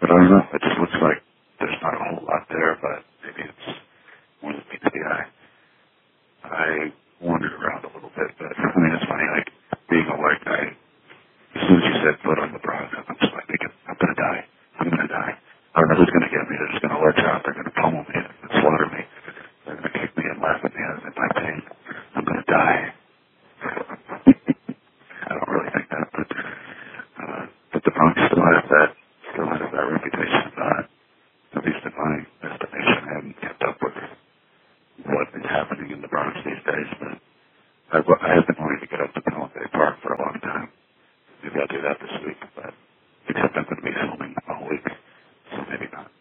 But I don't know. It just looks like there's not a whole lot there, but maybe it's more than meets the eye. I wandered around a little bit, but I mean, it's funny, like, being a white guy, as soon as you said foot on the Bronx, I'm just like thinking, I'm going to die. I'm going to die. I don't know who's going to get me. They're just going to let out. They're going to pummel me and slaughter me. They're going to kick me and laugh at me in my pain. I'm going to die. I don't really think that, but the Bronx still has that reputation. At least in my estimation, I haven't kept up with what is happening in the Bronx these days, but I have been wanting to get up to Pelham Bay Park for a long time. Maybe I'll do that this week, but except I'm going to be filming all week, so maybe not.